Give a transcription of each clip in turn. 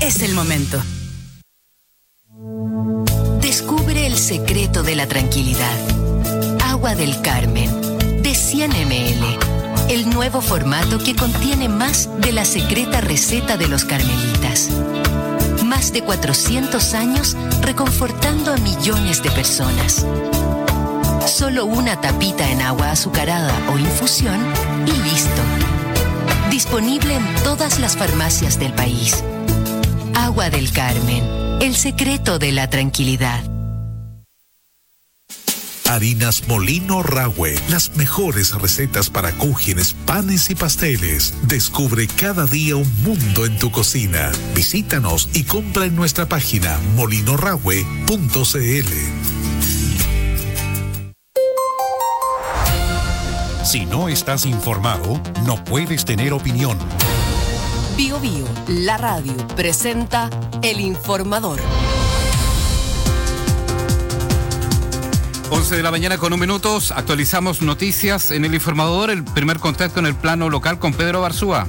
es el momento. Descubre el secreto de la tranquilidad. Agua del Carmen, de 100 ml. El nuevo formato que contiene más de la secreta receta de los carmelitas. Más de 400 años reconfortando a millones de personas. Solo una tapita en agua azucarada o infusión y listo. Disponible en todas las farmacias del país. Agua del Carmen, el secreto de la tranquilidad. Harinas Molino Rahue, las mejores recetas para cúgenes, panes y pasteles. Descubre cada día un mundo en tu cocina. Visítanos y compra en nuestra página molinorahue.cl. Si no estás informado, no puedes tener opinión. Bio Bio, la radio, presenta El Informador. 11 de la mañana con 1 minuto, actualizamos noticias en El Informador, el primer contacto en el plano local con Pedro Barzúa.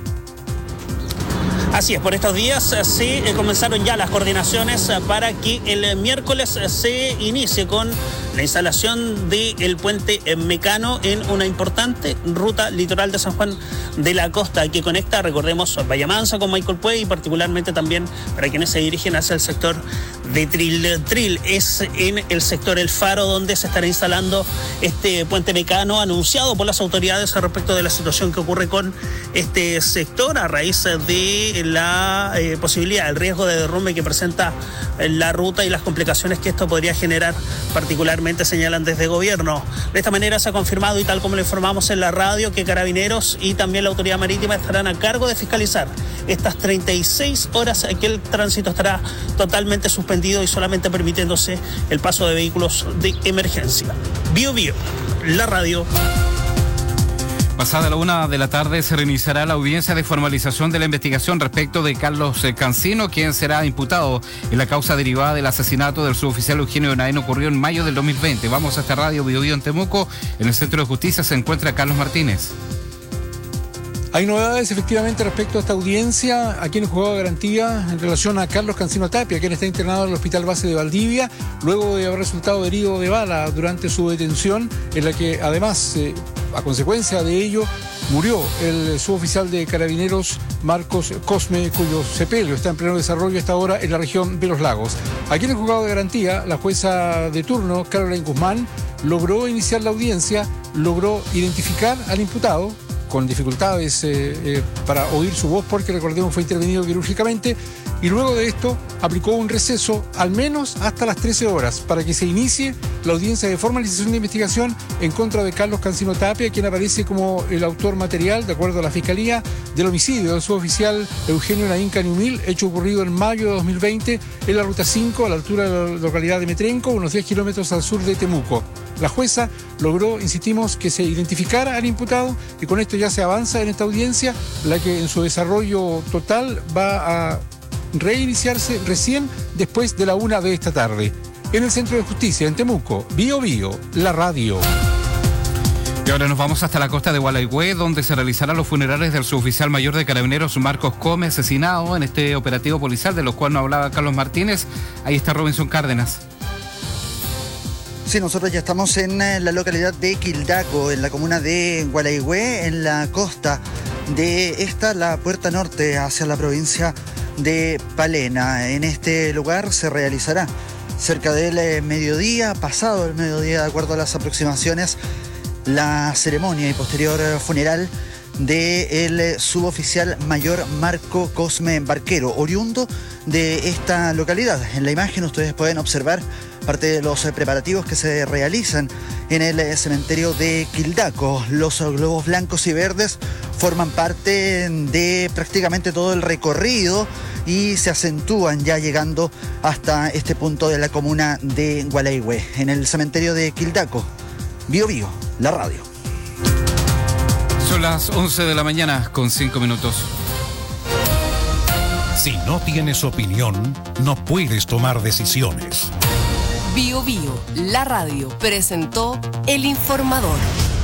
Así es, por estos días sí comenzaron ya las coordinaciones para que el miércoles se inicie con la instalación del puente Mecano en una importante ruta litoral de San Juan de la Costa que conecta, recordemos, Vallamansa con Michael Puey y particularmente también para quienes se dirigen hacia el sector de Tril. Es en el sector El Faro donde se estará instalando este puente Mecano anunciado por las autoridades respecto de la situación que ocurre con este sector a raíz de la posibilidad, el riesgo de derrumbe que presenta la ruta y las complicaciones que esto podría generar, particularmente señalan desde gobierno. De esta manera se ha confirmado, y tal como lo informamos en la radio, que Carabineros y también la Autoridad Marítima estarán a cargo de fiscalizar estas 36 horas que el tránsito estará totalmente suspendido y solamente permitiéndose el paso de vehículos de emergencia. Bio Bio, la radio. Pasada la 1 de la tarde se reiniciará la audiencia de formalización de la investigación respecto de Carlos Cancino, quien será imputado en la causa derivada del asesinato del suboficial Eugenio Naén, ocurrió en mayo del 2020. Vamos a esta radio Bio Bio en Temuco. En el Centro de Justicia se encuentra Carlos Martínez. Hay novedades efectivamente respecto a esta audiencia aquí en el juzgado de garantía en relación a Carlos Cancino Tapia, quien está internado en el Hospital Base de Valdivia luego de haber resultado herido de bala durante su detención, en la que además a consecuencia de ello murió el suboficial de Carabineros Marcos Cosme, cuyo sepelio está en pleno desarrollo hasta ahora en la región de Los Lagos. Aquí en el juzgado de garantía, la jueza de turno, Caroline Guzmán, logró iniciar la audiencia, logró identificar al imputado con dificultades para oír su voz porque, recordemos, fue intervenido quirúrgicamente, y luego de esto aplicó un receso al menos hasta las 13 horas para que se inicie la audiencia de formalización de investigación en contra de Carlos Cancino Tapia, quien aparece como el autor material, de acuerdo a la Fiscalía, del homicidio del suboficial Eugenio Naín Caniumil, hecho ocurrido en mayo de 2020 en la Ruta 5, a la altura de la localidad de Metrenco, unos 10 kilómetros al sur de Temuco. La jueza logró, insistimos, que se identificara al imputado y con esto ya se avanza en esta audiencia, la que en su desarrollo total va a reiniciarse recién después de la 1 de esta tarde. En el Centro de Justicia, en Temuco, Bio Bio, la radio. Y ahora nos vamos hasta la costa de Gualeguay, donde se realizarán los funerales del suboficial mayor de Carabineros Marcos Cosme, asesinado en este operativo policial, de los cuales nos hablaba Carlos Martínez. Ahí está Robinson Cárdenas. Sí, nosotros ya estamos en la localidad de Quildaco, en la comuna de Gualeguay, en la costa de la puerta norte hacia la provincia de Palena. En este lugar se realizará cerca del mediodía, pasado el mediodía, de acuerdo a las aproximaciones, la ceremonia y posterior funeral del suboficial mayor Marco Cosme Barquero, oriundo de esta localidad. En la imagen ustedes pueden observar parte de los preparativos que se realizan en el cementerio de Quildaco. Los globos blancos y verdes forman parte de prácticamente todo el recorrido y se acentúan ya llegando hasta este punto de la comuna de Gualeguay, en el cementerio de Quildaco. Bio Bio, la radio. Son las 11 de la mañana con 5 minutos. Si no tienes opinión, no puedes tomar decisiones. Bio Bio, la radio, presentó El Informador.